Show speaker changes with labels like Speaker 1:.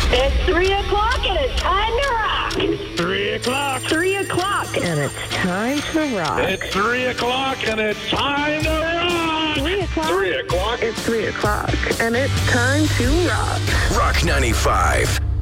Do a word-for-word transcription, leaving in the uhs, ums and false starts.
Speaker 1: It's three o'clock and it's time to rock.
Speaker 2: Three o'clock.
Speaker 1: Three o'clock
Speaker 3: And it's time to rock.
Speaker 2: It's three o'clock and it's time to rock.
Speaker 1: Three o'clock.
Speaker 2: Three o'clock.
Speaker 3: It's three o'clock, and it's time to rock.
Speaker 4: Rock ninety-five.